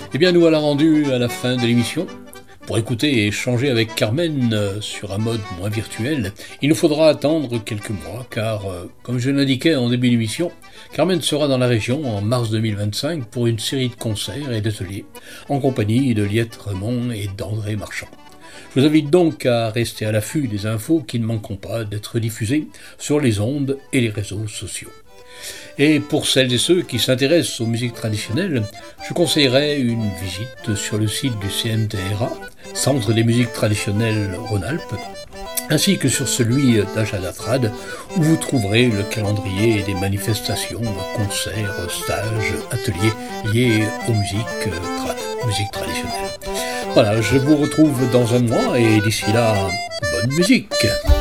Eh bien, nous voilà rendus à la fin de l'émission. Pour écouter et échanger avec Carmen sur un mode moins virtuel, il nous faudra attendre quelques mois, car, comme je l'indiquais en début d'émission, Carmen sera dans la région en mars 2025 pour une série de concerts et d'ateliers, en compagnie de Liette Raymond et d'André Marchand. Je vous invite donc à rester à l'affût des infos qui ne manqueront pas d'être diffusées sur les ondes et les réseaux sociaux. Et pour celles et ceux qui s'intéressent aux musiques traditionnelles, je conseillerais une visite sur le site du CNTRA, Centre des musiques traditionnelles Rhône-Alpes, ainsi que sur celui d'Ajadatrad, où vous trouverez le calendrier des manifestations, concerts, stages, ateliers liés aux musiques traditionnelles. Voilà, je vous retrouve dans un mois et d'ici là, bonne musique!